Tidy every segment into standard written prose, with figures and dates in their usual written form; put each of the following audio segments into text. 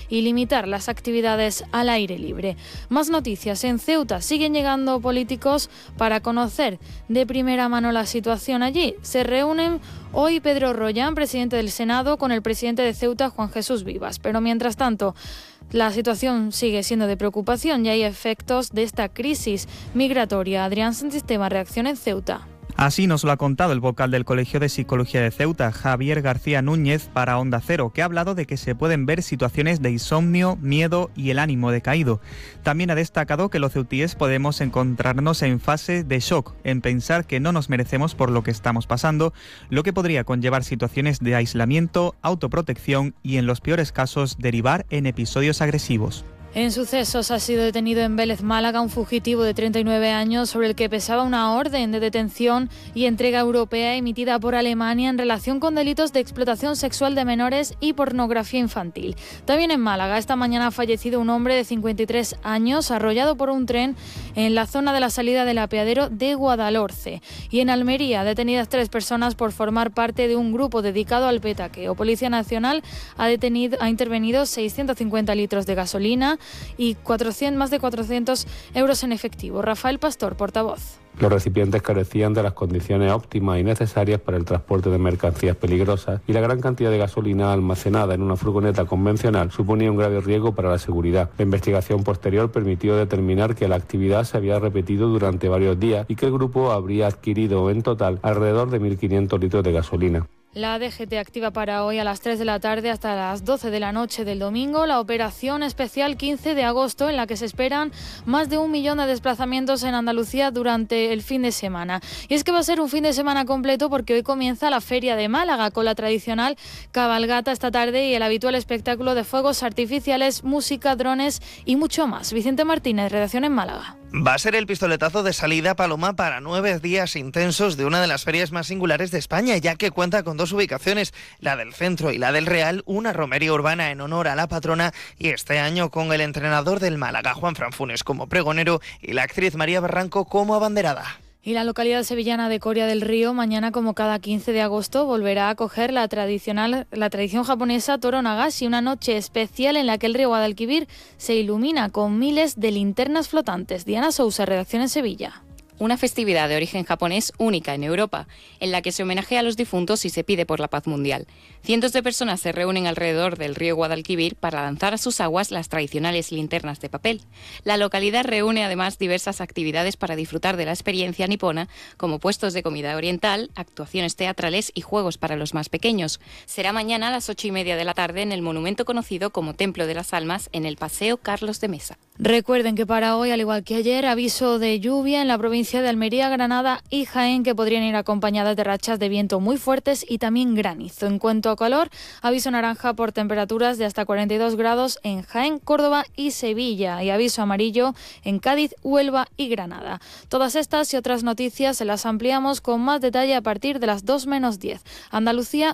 y limitar las actividades al aire libre. Más noticias. En Ceuta siguen llegando políticos para conocer de primera mano la situación allí. Se reúnen hoy Pedro Rollán, presidente del Senado, con el presidente de Ceuta, Juan Jesús Vivas. Pero mientras tanto, la situación sigue siendo de preocupación y hay efectos de esta crisis migratoria. Adrián Santistema, reacción en Ceuta. Así nos lo ha contado el vocal del Colegio de Psicología de Ceuta, Javier García Núñez, para Onda Cero, que ha hablado de que se pueden ver situaciones de insomnio, miedo y el ánimo decaído. También ha destacado que los ceutíes podemos encontrarnos en fase de shock, en pensar que no nos merecemos por lo que estamos pasando, lo que podría conllevar situaciones de aislamiento, autoprotección y, en los peores casos, derivar en episodios agresivos. En sucesos ha sido detenido en Vélez, Málaga, un fugitivo de 39 años sobre el que pesaba una orden de detención y entrega europea emitida por Alemania en relación con delitos de explotación sexual de menores y pornografía infantil. También en Málaga, esta mañana ha fallecido un hombre de 53 años arrollado por un tren en la zona de la salida del apeadero de Guadalhorce. Y en Almería, detenidas 3 personas por formar parte de un grupo dedicado al petaqueo. Policía Nacional ha intervenido 650 litros de gasolina y más de 400 euros en efectivo. Rafael Pastor, portavoz. Los recipientes carecían de las condiciones óptimas y necesarias para el transporte de mercancías peligrosas y la gran cantidad de gasolina almacenada en una furgoneta convencional suponía un grave riesgo para la seguridad. La investigación posterior permitió determinar que la actividad se había repetido durante varios días y que el grupo habría adquirido en total alrededor de 1.500 litros de gasolina. La DGT activa para hoy a las 3 de la tarde hasta las 12 de la noche del domingo la operación especial 15 de agosto en la que se esperan más de 1 millón de desplazamientos en Andalucía durante el fin de semana. Y es que va a ser un fin de semana completo porque hoy comienza la Feria de Málaga con la tradicional cabalgata esta tarde y el habitual espectáculo de fuegos artificiales, música, drones y mucho más. Vicente Martínez, redacción en Málaga. Va a ser el pistoletazo de salida, Paloma, para 9 días intensos de una de las ferias más singulares de España, ya que cuenta con 2 ubicaciones, la del Centro y la del Real, una romería urbana en honor a la patrona y este año con el entrenador del Málaga, Juan Franfunes, como pregonero y la actriz María Barranco como abanderada. Y la localidad sevillana de Coria del Río mañana, como cada 15 de agosto, volverá a acoger la tradición japonesa Toro Nagashi, una noche especial en la que el río Guadalquivir se ilumina con miles de linternas flotantes. Diana Sousa, redacción en Sevilla. Una festividad de origen japonés única en Europa, en la que se homenajea a los difuntos y se pide por la paz mundial. Cientos de personas se reúnen alrededor del río Guadalquivir para lanzar a sus aguas las tradicionales linternas de papel. La localidad reúne además diversas actividades para disfrutar de la experiencia nipona, como puestos de comida oriental, actuaciones teatrales y juegos para los más pequeños. Será mañana a las 8:30 de la tarde en el monumento conocido como Templo de las Almas, en el Paseo Carlos de Mesa. Recuerden que para hoy, al igual que ayer, aviso de lluvia en la provincia de Almería, Granada y Jaén, que podrían ir acompañadas de rachas de viento muy fuertes y también granizo. En cuanto a calor, aviso naranja por temperaturas de hasta 42 grados en Jaén, Córdoba y Sevilla, y aviso amarillo en Cádiz, Huelva y Granada. Todas estas y otras noticias se las ampliamos con más detalle a partir de las 2 menos 10. Andalucía,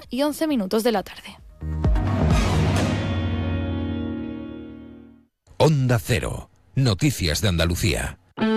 1:11 de la tarde. Onda Cero. Noticias de Andalucía.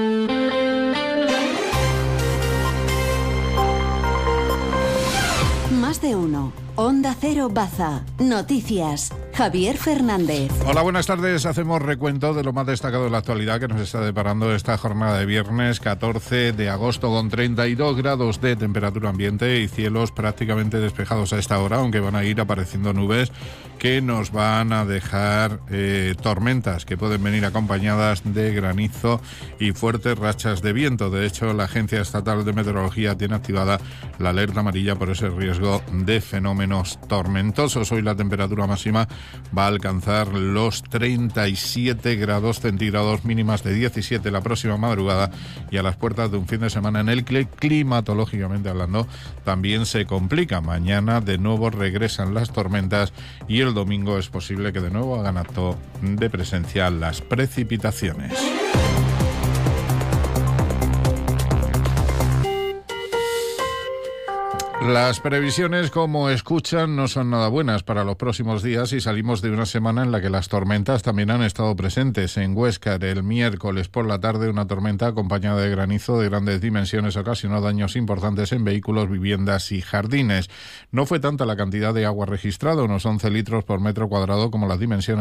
Más de uno. Onda Cero Baza. Noticias. Javier Fernández. Hola, buenas tardes. Hacemos recuento de lo más destacado de la actualidad que nos está deparando esta jornada de viernes 14 de agosto con 32 grados de temperatura ambiente y cielos prácticamente despejados a esta hora, aunque van a ir apareciendo nubes que nos van a dejar tormentas que pueden venir acompañadas de granizo y fuertes rachas de viento. De hecho, la Agencia Estatal de Meteorología tiene activada la alerta amarilla por ese riesgo de fenómenos tormentosos. Hoy la temperatura máxima va a alcanzar los 37 grados centígrados, mínimas de 17 la próxima madrugada, y a las puertas de un fin de semana en el que climatológicamente hablando también se complica. Mañana de nuevo regresan las tormentas y el domingo es posible que de nuevo hagan acto de presencia las precipitaciones. Las previsiones, como escuchan, no son nada buenas para los próximos días y salimos de una semana en la que las tormentas también han estado presentes. En Huéscar, el miércoles por la tarde, una tormenta acompañada de granizo de grandes dimensiones ocasionó daños importantes en vehículos, viviendas y jardines. No fue tanta la cantidad de agua registrada, unos 11 litros por metro cuadrado, como las dimensiones